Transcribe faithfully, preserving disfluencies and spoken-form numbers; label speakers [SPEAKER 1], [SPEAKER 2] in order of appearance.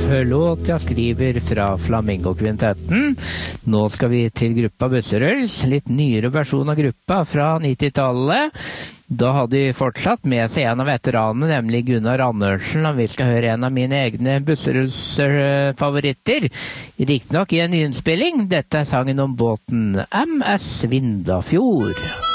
[SPEAKER 1] låt jeg skriver fra Flamingo-kvintetten. Nå skal vi til gruppa Busserøls, litt nyere versjon av gruppa fra nittitallet. Da hadde de fortsatt med seg en av veteranene, nemlig Gunnar Andersen, og vi skal høre en av mine egne Busserøls-favoritter. Riktig nok i en nyinnspilling. Dette er sangen om båten M S Vindafjord.